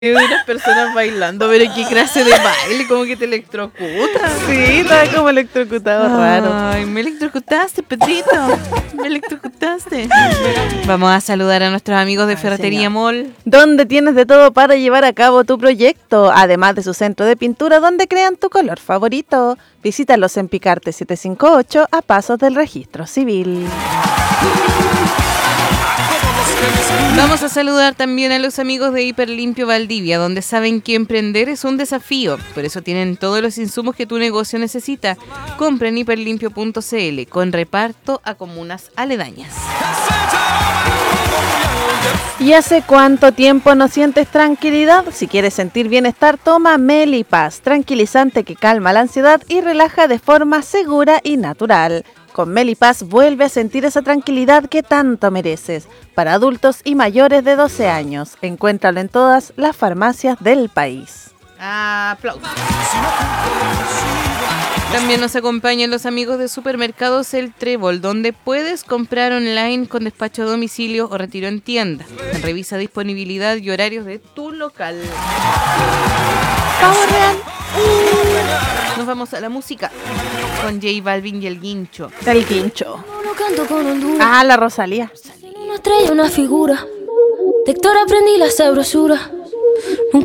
unas personas bailando, pero qué clase de baile, como que te electrocuta. Sí, estaba como electrocutado raro. Ay, me electrocutaste, Pedrito. Me electrocutaste. Vamos a saludar a nuestros amigos de Ferretería Mall. Donde tienes de todo para llevar a cabo tu proyecto, además de su centro de pintura donde crean tu color favorito. Visítalos en Picarte 758 a pasos del registro civil. Vamos a saludar también a los amigos de Hiperlimpio Valdivia, donde saben que emprender es un desafío. Por eso tienen todos los insumos que tu negocio necesita. Compra en hiperlimpio.cl con reparto a comunas aledañas. ¿Y hace cuánto tiempo no sientes tranquilidad? Si quieres sentir bienestar, toma Melipaz, tranquilizante que calma la ansiedad y relaja de forma segura y natural. Con Melipaz vuelve a sentir esa tranquilidad que tanto mereces. Para adultos y mayores de 12 años. Encuéntralo en todas las farmacias del país. Aplausos. También nos acompañan los amigos de Supermercados El Trébol, donde puedes comprar online con despacho a domicilio o retiro en tienda. Revisa disponibilidad y horarios de tu local. ¡Pavo real! Nos vamos a la música con J Balvin y El Guincho. El Guincho. No canto con Honduras. La Rosalía. Una estrella, una figura. De Héctor aprendí la sabrosura.